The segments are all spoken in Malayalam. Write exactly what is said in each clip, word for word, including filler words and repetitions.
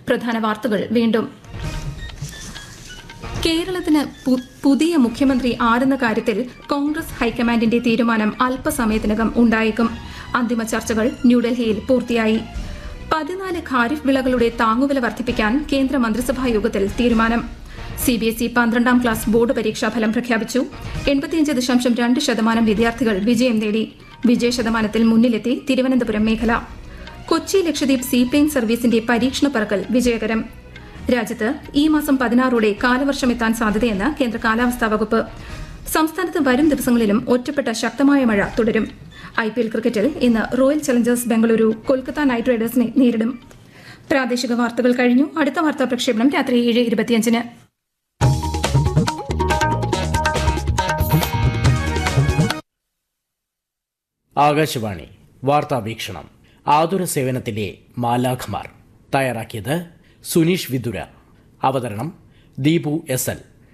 പ്രധാന വാർത്തകൾ വീണ്ടും. കേരളത്തിന് പുതിയ മുഖ്യമന്ത്രി ആരെന്ന കാര്യത്തിൽ കോൺഗ്രസ് ഹൈക്കമാൻഡിന്റെ തീരുമാനം അല്പസമയത്തിനകം ഉണ്ടായേക്കും. അന്തിമ ചർച്ചകൾ ന്യൂഡൽഹിയിൽ പൂർത്തിയായി. പതിനാല് ഖാരിഫ് വിളകളുടെ താങ്ങുവില വർദ്ധിപ്പിക്കാൻ കേന്ദ്ര മന്ത്രിസഭാ യോഗത്തിൽ തീരുമാനം. സിബിഎസ്ഇ പന്ത്രണ്ടാം ക്ലാസ് ബോർഡ് പരീക്ഷാ ഫലം പ്രഖ്യാപിച്ചു. എൺപത്തിയഞ്ച് ദശാംശം രണ്ട് ശതമാനം വിദ്യാർത്ഥികൾ വിജയം നേടി. വിജയ ശതമാനത്തിൽ മുന്നിലെത്തി തിരുവനന്തപുരം മേഖല. കൊച്ചി ലക്ഷദ്വീപ് സീപ്ലെയിൻ സർവീസിന്റെ പരീക്ഷണ പറക്കൽ വിജയകരം. രാജ്യത്ത് ഈ മാസം പതിനാറോടെ കാലവർഷമെത്താൻ സാധ്യതയെന്ന് കേന്ദ്ര കാലാവസ്ഥാ വകുപ്പ്. സംസ്ഥാനത്ത് വരും ദിവസങ്ങളിലും ഒറ്റപ്പെട്ട ശക്തമായ മഴ തുടരും. ഐ പി എൽ ക്രിക്കറ്റിൽ ഇന്ന് royal Challengers Bengaluru Kolkata night റൈഡേഴ്സിനെ നേരിടും. പ്രാദേശിക വാർത്തകൾ കഴിഞ്ഞു. അടുത്ത വാർത്താ പ്രക്ഷേപണം രാത്രി ഏഴ് ഇരുപത്തിയഞ്ചിന്. ആകാശവാണി വാർത്താ വീക്ഷണം. ആതുര സേവനത്തിലെ മാലാഖമാർ. തയ്യാറാക്കിയത് സുനീഷ് വിദുര. അവതരണം ദീപു എസ് എൽ.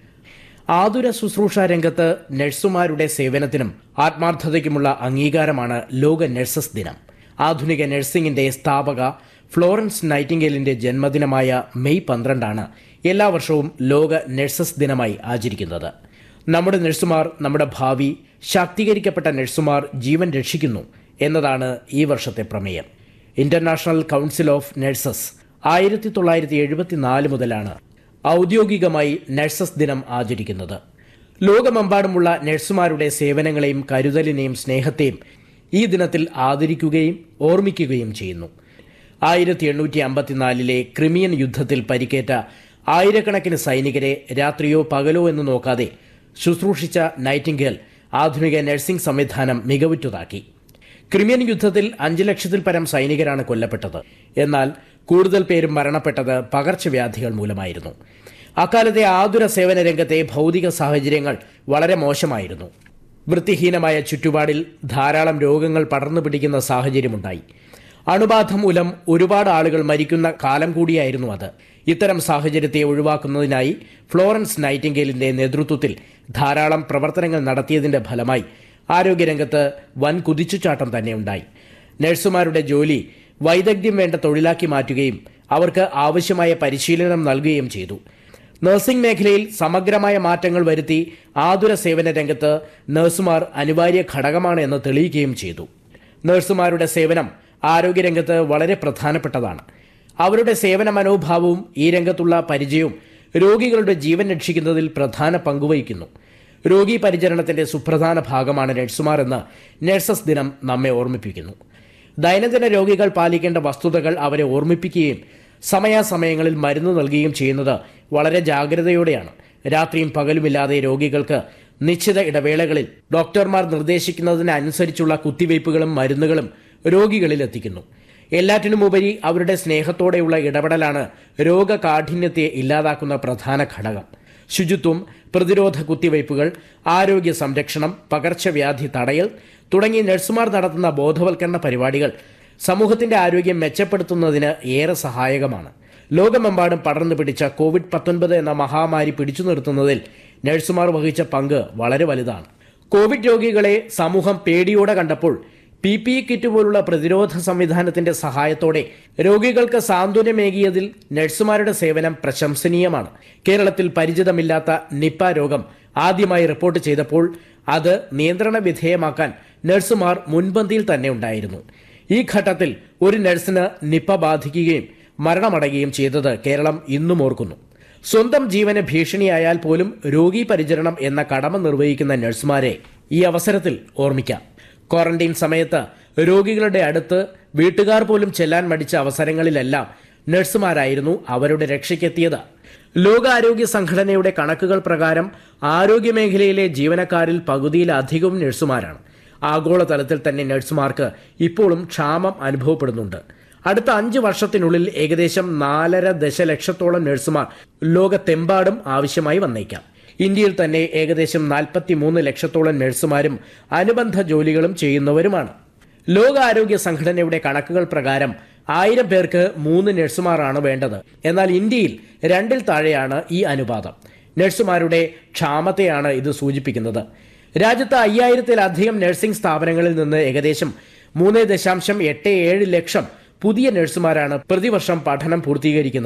ആതുര ശുശ്രൂഷ രംഗത്ത് നഴ്സുമാരുടെ സേവനത്തിനും ആത്മാർത്ഥതയ്ക്കുമുള്ള അംഗീകാരമാണ് ലോക നഴ്സസ് ദിനം. ആധുനിക നഴ്സിംഗിന്റെ സ്ഥാപക ഫ്ലോറൻസ് നൈറ്റിംഗേലിന്റെ ജന്മദിനമായ മെയ് പന്ത്രണ്ടാണ് എല്ലാ വർഷവും ലോക നഴ്സസ് ദിനമായി ആചരിക്കുന്നത്. നമ്മുടെ നഴ്സുമാർ നമ്മുടെ ഭാവി, ശാക്തീകരിക്കപ്പെട്ട നഴ്സുമാർ ജീവൻ രക്ഷിക്കുന്നു എന്നതാണ് ഈ വർഷത്തെ പ്രമേയം. ഇന്റർനാഷണൽ കൗൺസിൽ ഓഫ് നഴ്സസ് ആയിരത്തി തൊള്ളായിരത്തി എഴുപത്തിനാല് മുതലാണ് ഔദ്യോഗികമായി നഴ്സസ് ദിനം ആചരിക്കുന്നത്. ലോകമെമ്പാടുമുള്ള നഴ്സുമാരുടെ സേവനങ്ങളെയും കരുതലിനെയും സ്നേഹത്തെയും ഈ ദിനത്തിൽ ആദരിക്കുകയും ഓർമ്മിക്കുകയും ചെയ്യുന്നു. ആയിരത്തി എണ്ണൂറ്റി അമ്പത്തിനാലിലെ ക്രിമിയൻ യുദ്ധത്തിൽ പരിക്കേറ്റ ആയിരക്കണക്കിന് സൈനികരെ രാത്രിയോ പകലോ എന്ന് നോക്കാതെ ശുശ്രൂഷിച്ച നൈറ്റിംഗേൽ ആധുനിക നഴ്സിംഗ് സംവിധാനം മികവുറ്റതാക്കി. ക്രിമിയൻ യുദ്ധത്തിൽ അഞ്ചു ലക്ഷത്തിൽ പരം സൈനികരാണ് കൊല്ലപ്പെട്ടത്. എന്നാൽ കൂടുതൽ പേരും മരണപ്പെട്ടത് പകർച്ചവ്യാധികൾ മൂലമായിരുന്നു. അക്കാലത്തെ ആതുര സേവന രംഗത്തെ ഭൗതിക സാഹചര്യങ്ങൾ വളരെ മോശമായിരുന്നു. വൃത്തിഹീനമായ ചുറ്റുപാടിൽ ധാരാളം രോഗങ്ങൾ പടർന്നു പിടിക്കുന്ന സാഹചര്യമുണ്ടായി. അണുബാധ മൂലം ഒരുപാട് ആളുകൾ മരിക്കുന്ന കാലം കൂടിയായിരുന്നു അത്. ഇത്തരം സാഹചര്യത്തെ ഒഴിവാക്കുന്നതിനായി ഫ്ലോറൻസ് നൈറ്റിംഗേലിന്റെ നേതൃത്വത്തിൽ ധാരാളം പ്രവർത്തനങ്ങൾ നടത്തിയതിന്റെ ഫലമായി ആരോഗ്യരംഗത്ത് വൻ കുതിച്ചുചാട്ടം തന്നെ ഉണ്ടായി. നഴ്സുമാരുടെ ജോലി വൈദഗ്ധ്യം വേണ്ട തൊഴിലാക്കി മാറ്റുകയും അവർക്ക് ആവശ്യമായ പരിശീലനം നൽകുകയും ചെയ്തു. നഴ്സിംഗ് മേഖലയിൽ സമഗ്രമായ മാറ്റങ്ങൾ വരുത്തി ആതുര സേവന രംഗത്ത് നഴ്സുമാർ അനിവാര്യ ഘടകമാണ് എന്ന് തെളിയിക്കുകയും ചെയ്തു. നഴ്സുമാരുടെ സേവനം ആരോഗ്യരംഗത്ത് വളരെ പ്രധാനപ്പെട്ടതാണ്. അവരുടെ സേവന മനോഭാവവും ഈ രംഗത്തുള്ള പരിചയവും രോഗികളുടെ ജീവൻ രക്ഷിക്കുന്നതിൽ പ്രധാന പങ്കുവഹിക്കുന്നു. രോഗി പരിചരണത്തിന്റെ സുപ്രധാന ഭാഗമാണ് നഴ്സുമാർ എന്ന് നഴ്സസ് ദിനം നമ്മെ ഓർമ്മിപ്പിക്കുന്നു. ദൈനംദിന രോഗികൾ പാലിക്കേണ്ട വസ്തുതകൾ അവരെ ഓർമ്മിപ്പിക്കുകയും സമയാസമയങ്ങളിൽ മരുന്ന് നൽകുകയും ചെയ്യുന്നത് വളരെ ജാഗ്രതയോടെയാണ്. രാത്രിയും പകലുമില്ലാതെ രോഗികൾക്ക് നിശ്ചിത ഇടവേളകളിൽ ഡോക്ടർമാർ നിർദ്ദേശിക്കുന്നതിനനുസരിച്ചുള്ള കുത്തിവയ്പ്പുകളും മരുന്നുകളും രോഗികളിൽ എത്തിക്കുന്നു. എല്ലാറ്റിനുമുപരി അവരുടെ സ്നേഹത്തോടെയുള്ള ഇടപെടലാണ് രോഗകാഠിന്യത്തെ ഇല്ലാതാക്കുന്ന പ്രധാന ഘടകം. ശുചിത്വം, പ്രതിരോധ കുത്തിവയ്പ്പുകൾ, ആരോഗ്യ സംരക്ഷണം, പകർച്ചവ്യാധി തടയൽ തുടങ്ങി നഴ്സുമാർ നടത്തുന്ന ബോധവൽക്കരണ പരിപാടികൾ സമൂഹത്തിന്റെ ആരോഗ്യം മെച്ചപ്പെടുത്തുന്നതിന് ഏറെ സഹായകമാണ്. ലോകമെമ്പാടും പടർന്നു പിടിച്ച കോവിഡ് പത്തൊൻപത് എന്ന മഹാമാരി പിടിച്ചു നിർത്തുന്നതിൽ നഴ്സുമാർ വഹിച്ച പങ്ക് വളരെ വലുതാണ്. കോവിഡ് രോഗികളെ സമൂഹം പേടിയോടെ കണ്ടപ്പോൾ പി പി ഇ കിറ്റ് പോലുള്ള പ്രതിരോധ സംവിധാനത്തിന്റെ സഹായത്തോടെ രോഗികൾക്ക് സാന്ത്വനമേകിയതിൽ നഴ്സുമാരുടെ സേവനം പ്രശംസനീയമാണ്. കേരളത്തിൽ പരിചിതമില്ലാത്ത നിപ്പ രോഗം ആദ്യമായി റിപ്പോർട്ട് ചെയ്തപ്പോൾ അത് നിയന്ത്രണ വിധേയമാക്കാൻ നഴ്സുമാർ മുൻപന്തിയിൽ തന്നെ ഉണ്ടായിരുന്നു. ഈ ഘട്ടത്തിൽ ഒരു നഴ്സിന് നിപ്പ ബാധിക്കുകയും മരണമടയുകയും ചെയ്തത് കേരളം ഇന്നും ഓർക്കുന്നു. സ്വന്തം ജീവന് ഭീഷണിയായാൽ പോലും രോഗി പരിചരണം എന്ന കടമ നിർവഹിക്കുന്ന നഴ്സുമാരെ ഈ അവസരത്തിൽ ഓർമ്മിക്കാം. ക്വാറന്റൈൻ സമയത്ത് രോഗികളുടെ അടുത്ത് വീട്ടുകാർ പോലും ചെല്ലാൻ മടിച്ച അവസരങ്ങളിലെല്ലാം നഴ്സുമാരായിരുന്നു അവരുടെ രക്ഷയ്ക്കെത്തിയത്. ലോകാരോഗ്യ സംഘടനയുടെ കണക്കുകൾ പ്രകാരം ആരോഗ്യമേഖലയിലെ ജീവനക്കാരിൽ പകുതിയിലധികവും നഴ്സുമാരാണ്. ആഗോളതലത്തിൽ തന്നെ നഴ്സുമാർക്ക് ഇപ്പോഴും ക്ഷാമം അനുഭവപ്പെടുന്നുണ്ട്. അടുത്ത അഞ്ച് വർഷത്തിനുള്ളിൽ ഏകദേശം നാലര ദശലക്ഷത്തോളം നഴ്സുമാർ ലോകത്തെമ്പാടും ആവശ്യമായി വന്നേക്കാം. ഇന്ത്യയിൽ തന്നെ ഏകദേശം നാൽപ്പത്തി മൂന്ന് ലക്ഷത്തോളം നഴ്സുമാരും അനുബന്ധ ജോലികളും ചെയ്യുന്നവരുമാണ്. ലോകാരോഗ്യ സംഘടനയുടെ കണക്കുകൾ പ്രകാരം ആയിരം പേർക്ക് മൂന്ന് നഴ്സുമാരാണ് വേണ്ടത്. എന്നാൽ ഇന്ത്യയിൽ രണ്ടിൽ താഴെയാണ് ഈ അനുപാതം. നഴ്സുമാരുടെ ക്ഷാമത്തെയാണ് ഇത് സൂചിപ്പിക്കുന്നത്. രാജ്യത്ത് അയ്യായിരത്തിലധികം നഴ്സിംഗ് സ്ഥാപനങ്ങളിൽ നിന്ന് ഏകദേശം മൂന്ന് ദശാംശം എട്ട് ഏഴ് ലക്ഷം പുതിയ നഴ്സുമാരാണ് പ്രതിവർഷം പഠനം പൂർത്തീകരിക്കുന്നത്.